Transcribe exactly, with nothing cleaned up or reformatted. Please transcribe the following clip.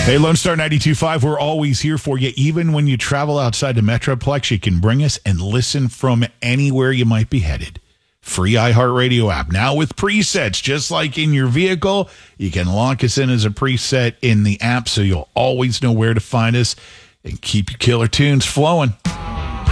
Hey, Lone Star ninety-two point five, we're always here for you. Even when you travel outside the Metroplex, you can bring us and listen from anywhere you might be headed. Free iHeartRadio app. Now with presets, just like in your vehicle, you can lock us in as a preset in the app so you'll always know where to find us and keep your killer tunes flowing.